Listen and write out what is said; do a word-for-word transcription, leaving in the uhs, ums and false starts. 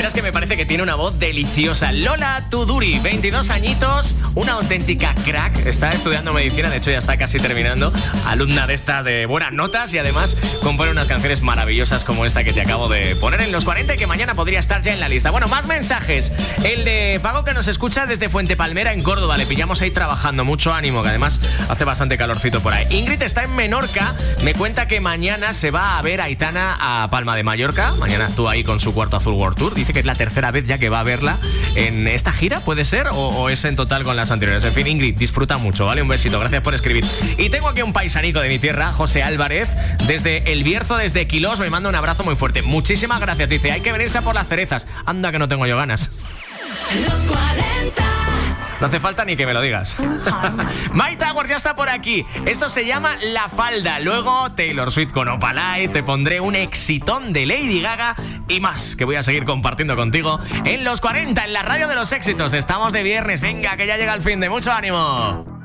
Verás que me parece que tiene una voz deliciosa. Lola Tuduri, veintidós añitos, una auténtica crack. Está estudiando medicina, de hecho ya está casi terminando. Alumna de esta de buenas notas y además compone unas canciones maravillosas como esta que te acabo de poner en los cuarenta y que mañana podría estar ya en la lista. Bueno, más mensajes. El de Pago, que nos escucha desde Fuente Palmera en Córdoba. Le pillamos ahí trabajando. Mucho ánimo, que además hace bastante calorcito por ahí. Ingrid está en Menorca. Me cuenta que mañana se va a ver a Aitana a Palma de Mallorca. Mañana actúa ahí con su Cuarto Azul World Tour. Dice que es la tercera vez ya que va a verla en esta gira, ¿puede ser? ¿O, o es en total con las anteriores? En fin, Ingrid, disfruta mucho, ¿vale? Un besito, gracias por escribir. Y tengo aquí un paisanico de mi tierra, José Álvarez, desde El Bierzo, desde Quilós. Me manda un abrazo muy fuerte. Muchísimas gracias. Dice, hay que venirse a por las cerezas. Anda que no tengo yo ganas. Los cuarenta. No hace falta ni que me lo digas. My Towers ya está por aquí. Esto se llama La Falda. Luego Taylor Swift con Opalite. Te pondré un exitón de Lady Gaga y más, que voy a seguir compartiendo contigo en los cuarenta, en la radio de los éxitos. Estamos de viernes. Venga, que ya llega el fin de. Mucho ánimo.